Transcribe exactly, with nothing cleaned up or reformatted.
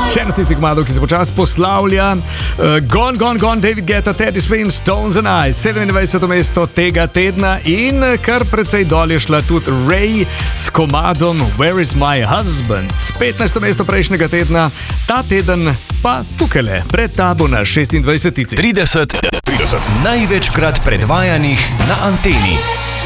Še eno tistih komadov, ki se počas poslavlja. Uh, gone, gone, gone, David Guetta, Teddy Swims, Stones and I, sedemindvajseto mesto tega tedna in kar precej dol je šla tudi Ray s komadom Where is my husband. petnajsto mesto prejšnjega tedna, ta teden pa tukajle, pred tabo na šestindvajsetici. trideset, trideset največkrat predvajanih na anteni.